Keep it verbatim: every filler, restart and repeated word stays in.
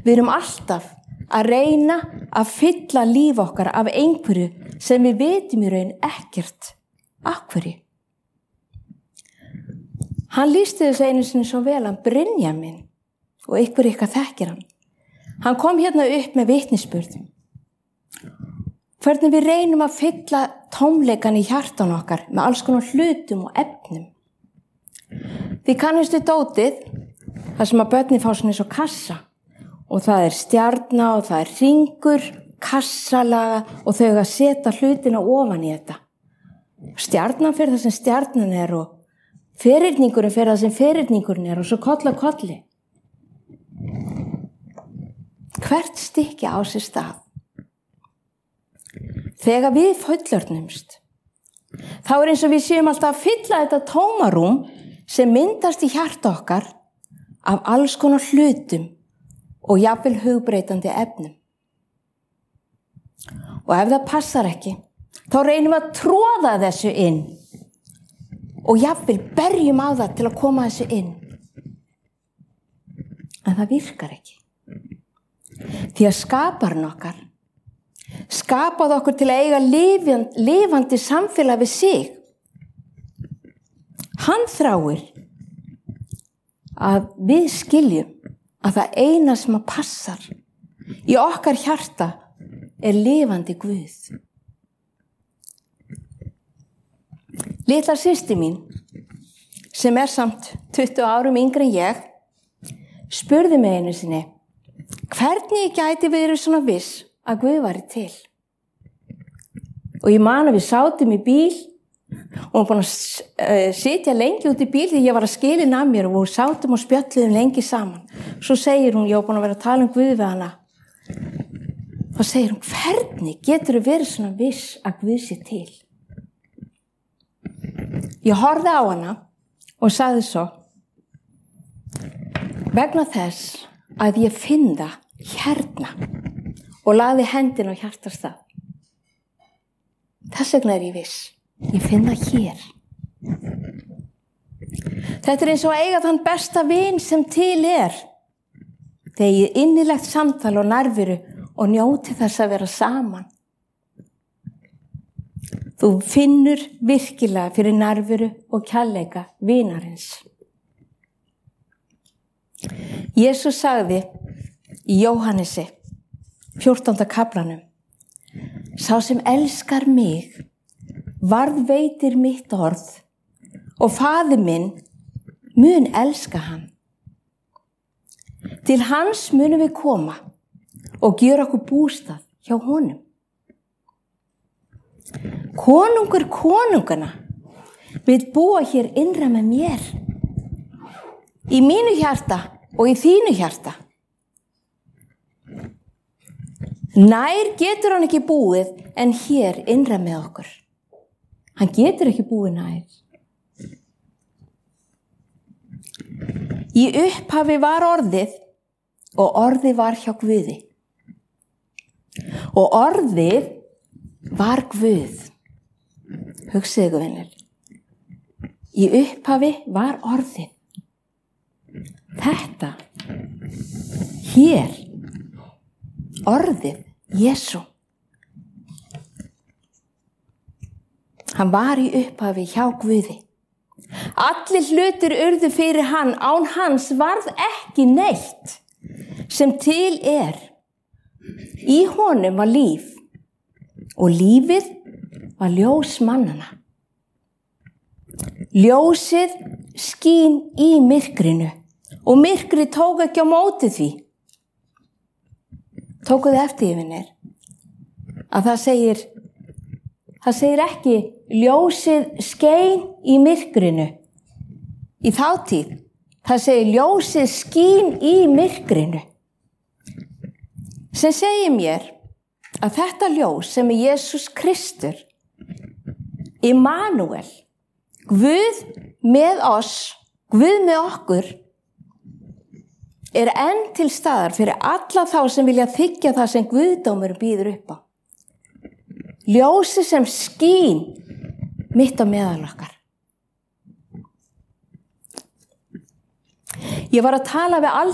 Við erum alltaf að reyna að fylla líf okkar af einhverju sem við vitum í raun ekkert af hverju. Hann lýsti þessu einu sinni svo vel, hann Brynjamin, og ykkur ykkar þekkir hann. Hann kom hérna upp með vitnisburð. Hvernig við reynum að fylla tómleikan í hjartan okkar með alls konar hlutum og efnum. Þið kannistu dótið, þar sem að börnin fá svona eins og kassa. Og það er stjarna og það er hringur, kassalaga og þau að setja hlutina ofan í þetta. Stjarnan fyrir það sem stjarnan er og fyrirningurinn fyrir það sem fyrirningurinn er og svo koll af kolli. Hvert stykki á sér stað. Þegar við fullorðnumst, þá er eins og við séum alltaf að fylla þetta tómarúm sem myndast í hjarta okkar af alls konar hlutum og jafnvel hugbreytandi efnum. Og ef það passar ekki, þá reynum við að tróða þessu inn og jafnvel berjum á það til að koma þessu inn. En það virkar ekki. Því að skaparinn okkar skapaði okkur til að eiga lifandi, lifandi samfélag við sig. Hann þráir að við skiljum að það eina sem að passar í okkar hjarta er lifandi Guð. Litla systir mín, sem er samt tuttugu árum yngri en ég, spurði mig einu sinni, hvernig gæti verið svona viss að Guð væri til? Og ég man að við sátum í bíl og hún búin að sitja lengi út í bíl því ég var að skilin af mér og við sátum og spjölluðum lengi saman. Svo segir hún, ég var búin að vera að tala um Guð við hana. Þá segir hún, hvernig getur þú verið svona viss að Guð sé til? Ég horfði á hana og sagði svo, vegna þess að ég finn það hérna og lagði hendina á hjartastað. Þess vegna er ég viss. Ég finn það hér. Þetta er eins og að eiga þann besta vin sem til er. Þegar ég innilegt samtal og nærveru og njóti þess að vera saman. Þú finnur virkilega fyrir nærveru og kærleika vinarins. Jesús sagði í Jóhannesi, fjórtánda kaflanum, sá sem elskar mig, varðveitir mitt orð og faðir minn mun elska hann. Til hans munum við koma og gera okkur bústað hjá honum. Konungur konungana vil búa hér innra með mér, í mínu hjarta og í þínu hjarta. Nær getur hann ekki búið en hér innra með okkur. Hann getur ekki búið nær. Í upphafi var orðið og orðið var hjá Guði. Og orðið var Guð. Hugsið ykkur vinir. Í upphafi var orðið. Þetta, hér, orðið, Jesú. Hann var í upphafi hjá Guði. Allir hlutir urðu fyrir hann, án hans varð ekki neitt sem til er. Í honum var líf og lífið var ljós mannana. Ljósið skín í myrkrinu og myrkrið tók ekki á móti því. Tókuð eftir því, vinir, að það segir, það segir ekki ljósið skein í myrkrinu í þátíð. Það segir ljósið skín í myrkrinu. Sem segir mér að þetta ljós sem er Jesús Kristur, Immanuel, Guð með oss, Guð með okkur, er enn til staðar fyrir alla þá sem vilja þiggja það sem Guðdómur býður upp á. Ljósi sem skín mitt á meðal okkar. Ég var að tala við